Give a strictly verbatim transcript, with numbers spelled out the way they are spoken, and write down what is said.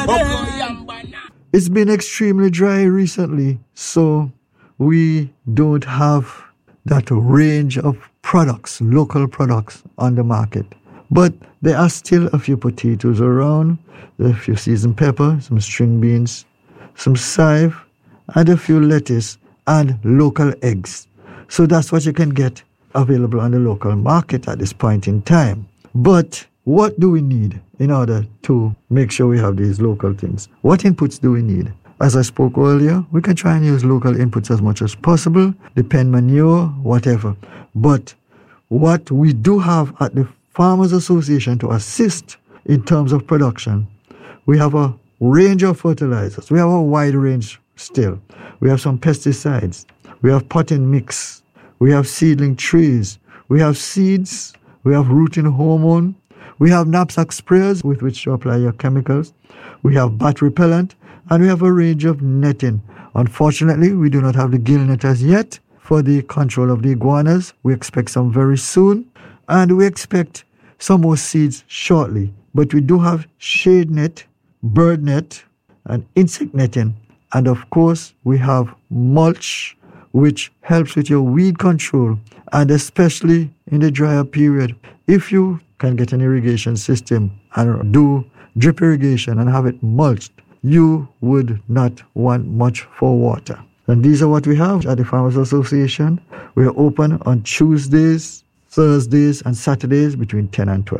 It's been extremely dry recently, so we don't have that range of products, local products on the market. But there are still a few potatoes around, a few seasoned pepper, some string beans, some chive, and a few lettuce and local eggs. So that's what you can get available on the local market at this point in time. But what do we need in order to make sure we have these local things? What inputs do we need? As I spoke earlier, we can try and use local inputs as much as possible, depend manure, whatever. But what we do have at the Farmers Association to assist in terms of production, we have a range of fertilizers. We have a wide range still. We have some pesticides. We have potting mix. We have seedling trees. We have seeds. We have rooting hormone. We have knapsack sprayers with which to apply your chemicals. We have bat repellent. And we have a range of netting. Unfortunately, we do not have the gill net as yet for the control of the iguanas. We expect some very soon. And we expect some more seeds shortly. But we do have shade net, bird net, and insect netting. And of course, we have mulch, which helps with your weed control. And especially in the drier period, if you can get an irrigation system and do drip irrigation and have it mulched, you would not want much for water. And these are what we have at the Farmers Association. We are open on Tuesdays, Thursdays, and Saturdays between ten and twelve.